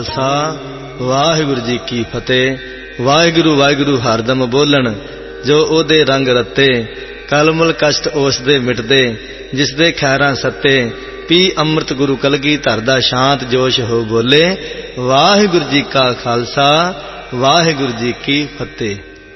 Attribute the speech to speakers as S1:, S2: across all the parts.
S1: ਖਾਲਸਾ ਵਾਹਿਗੁਰੂ ਜੀ ਕੀ ਫਤਿਹ। ਵਾਹਿਗੁਰੂ ਵਾਹਿਗੁਰੂ ਹਰਦਮ ਬੋਲਣ, ਜੋ ਉਹਦੇ ਰੰਗ ਰੱਤੇ। ਕਲਮੁਲ ਕਸ਼ਟ ਉਸ ਦੇ ਮਿਟਦੇ, ਜਿਸ ਦੇ ਖੈਰਾਂ ਸੱਤੇ। ਪੀ ਅੰਮ੍ਰਿਤ ਗੁਰੂ ਕਲਗੀਧਰ ਦਾ ਸ਼ਾਂਤ ਜੋਸ਼ ਹੋ ਬੋਲੇ। ਵਾਹਿਗੁਰੂ ਜੀ ਕਾ ਖਾਲਸਾ ਵਾਹਿਗੁਰੂ ਜੀ ਕੀ ਫਤਿਹ।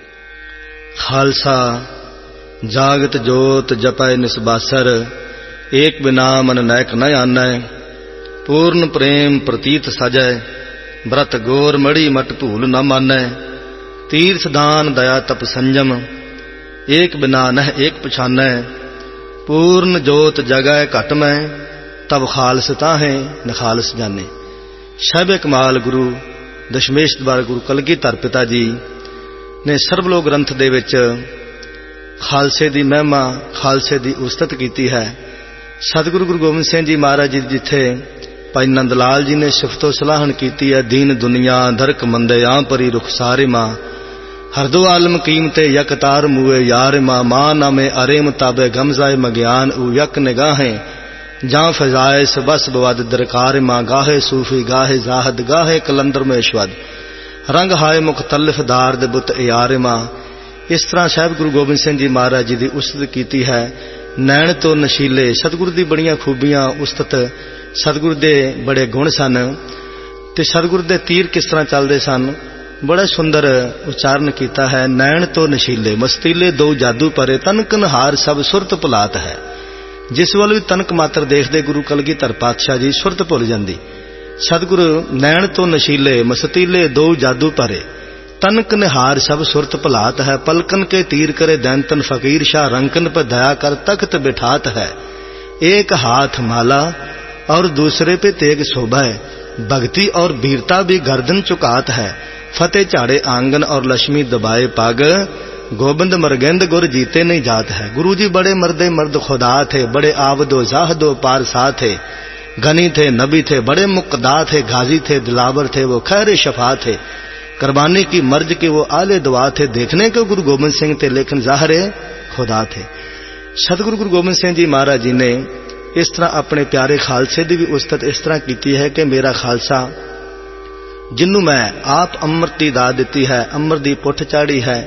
S1: ਖਾਲਸਾ ਜਾਗਤ ਜੋਤ ਜਪੈ ਨਿਸਬਾਸਰ, ਏਕ ਬਿਨਾ ਮਨ ਨਾਇਕ ਨ ਆਨੈ। पूर्ण प्रेम प्रतीत सजै, व्रत गोर मड़ी मट भूल न मानै। तीर्थ दान दया तप संयम, एक बिना नह एक पछानै। पूर्ण जोत जगै घट मैं, तब खालस ताहे नखालस जाने। शैब कमाल गुरु दशमेश द्वार गुरु कलगीधर पिता जी ने सर्वलोक ग्रंथ दे विच खालसे दी महिमा, खालसे दी उस्तत कीती है। सतगुरु गुरु गोबिंद सिंह जी महाराज जी जिथे भाई नंद लाल जी ने सिफतो सलाहन की है। दीन दुनिया धरक मंदे आ परी रुख सारे माँ, हरदो आलम कीमते यक तार मुए यार माँ। माँ नामे अरे मुताबे गमजाए मज्ञान उ यक निगाहें, जां फजाए सबस बवद दरकार माँ। गाहे सूफी गाहे जाहद गाहे कलंदर में शवद, रंग हाय मुख्तलिफ दार दे बुत यार माँ। इस तरह साहिब गुरु गोबिंद सिंह जी महाराज जी की उस्तत की है। नैण तो नशीले, सतगुरु दी बड़ियां खूबियां उस्तत, सतगुरु दे बड़े गुण सन ते सतगुरु दे तीर किस तरह चलते सन, बड़ा सुंदर उच्चारण किया है। नैण तो नशीले मस्तीले दो जादू परे, तनक नहार सब सुरत भुलात है। जिस वाल भी तनक मात्र देखते गुरु कलगीधर पातशाह जी सुरत भुल जाती। सतगुरु नैण तो नशीले मस्तीले दो जादू परे, तनक निहार सब सुरत भुलात है। पलकन के तीर करे दैंतन फकीर शाह, रंकन पर दया कर तख्त बिठात है। एक हाथ माला और दूसरे पे तेग शोभा है, भक्ति और वीरता भी गर्दन चुकात है। फतेह झाड़े आंगन और लक्ष्मी दबाए पग, गोबिंद मरगेंद गुर जीते नहीं जात है। गुरु जी बड़े मर्दे मर्द खुदा थे, बड़े आबदो जाहदो पारसा थे। गनी थे नबी थे, बड़े मुक्दा थे, गाजी थे दिलावर थे, वो खैर शफा थे। कुर्बानी की मर्ज के वो आले दुआ थे, देखने के गुरु गोबिंद सिंह थे लेकिन ज़ाहिर खुदा थे। सतगुरु गुरु गोबिंद सिंह जी महाराज जी ने इस तरह अपने प्यारे खालसे की भी उस्तत इस तरह की है कि मेरा खालसा जिन्नू मैं आप अमृत की दात दी है, अमृत की पुठ चाड़ी है।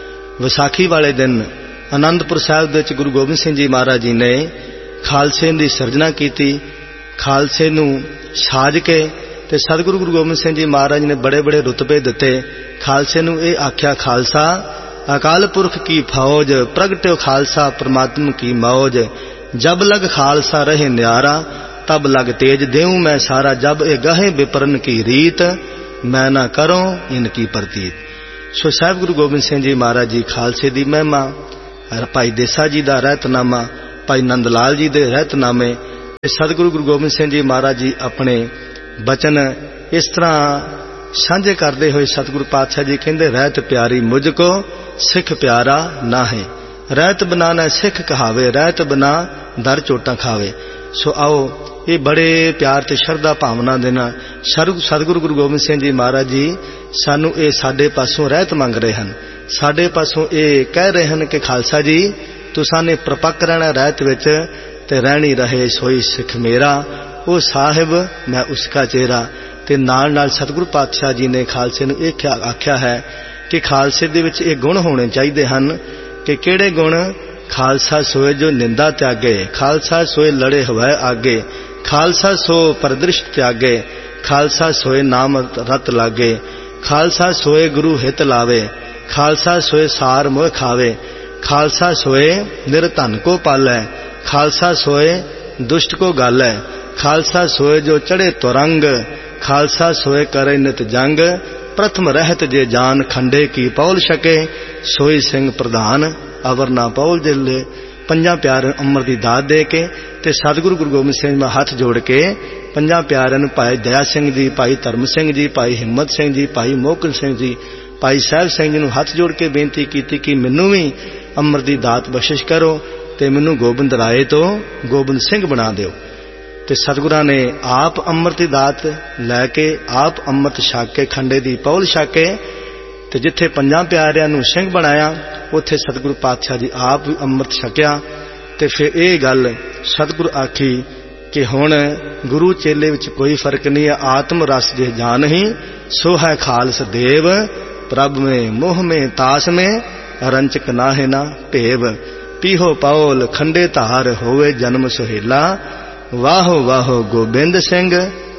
S1: विसाखी वाले दिन आनंदपुर साहिब विच गुरु गोबिंद सिंह जी महाराज जी ने खालसे की सिरजना की। खालसे नू साज के ते सतगुरु गुरु गोबिंद सिंह जी महाराज ने बड़े बड़े रुतबे दिते। खालसे नू ये आख्या, खालसा अकाल पुरख की फौज, प्रगट्यो खालसा परमात्मा की मौज। जब लग खालसा रहे न्यारा, तब लग तेज देऊं मैं सारा। जब ए गहे विपरन की रीत, मैं ना करूं इनकी प्रतीत। सो साहिब गुरु गोबिंद सिंह जी महाराज जी खालसे दी महिमा, भाई देसा जी का रहतनामा, भाई नंद लाल जी के रहतनामे, सतगुरु गुरु गोबिंद सिंह जी महाराज जी अपने बचन इस तरह साझे करते हुए सतगुरु पातशाह जी कहते, रहत प्यारी मुझको सिख प्यारा ना है। रहत बना न सिख कहावे, रहत बना दर चोटा खावे। सो आओ ये बड़े प्यार ते श्रद्धा भावना दे नाल सतगुरु गुरु गोबिंद सिंह जी महाराज जी सानू ये साडे पासों रहत मंग रहे हैं। साडे पासों ये कह रहे हैं कि खालसा जी तुसां ने प्रपक्क रहना रहत विच, ते रहनी रहे सोई सिख मेरा। ओ साहिब मैं उसका चेहरा। ते नाल नाल सतगुरु पातशाह जी ने खालसे नू ये आख्या है कि खालसे दे विच ये गुण होने चाहिए हैं कि केड़े गुण। खालसा सोए जो निंदा त्यागे, खालसा सोए लड़े हवै आगे। खालसा सो परदृष्ट त्यागे, खालसा सोए नाम रत लागे। खालसा सोए गुरु हित लावे, खालसा सोए सार मोह खावे। खालसा सोए निरधन को पालै, खालसा सोए दुष्ट को गालै। खालसा सोए जो चढ़े तुरंग, खालसा सोए करे नित जंग। प्रथम रहत जे जान खंडे की पौल सके, सोई सिंह प्रधान अवर ना पौल जिले। पंजा प्यार अमर की दात दे के ते सतगुरु गुरु गोबिंद सिंह में हाथ जोड़ के पंजा प्यारे भाई दया सिंह जी, भाई धर्म सिंह जी, भाई हिम्मत सिंह जी, भाई मोहकल सिंह जी, भाई साहब सिंह जी हाथ जोड़ के बेनती की कि मैनू भी अमर की दात बख्शिश करो ते मैनू गोबिंद राय तो गोबिंद सिंह बना दिओ। ते सतगुरां ने आप अमृत की दात लैके आप अमृत छक के खंडे की पौल छक के ते जिथे पंजा प्यारियां नूं सिंह बनाया, उत्थे सतगुरु पातशाह जी आप भी अमृत छकिया। ते फिर ये गल सतगुरु आखी कि हुण गुरु चेले विच कोई फर्क नहीं है। आत्म रस जे जान ही सो है खालस देव, प्रभ में मोह में तास में रंचक नाहे ना भेव। पीहो पाओल खंडे धार होवे जन्म सुहेला, वाहो वाहो गोबिंद सिंह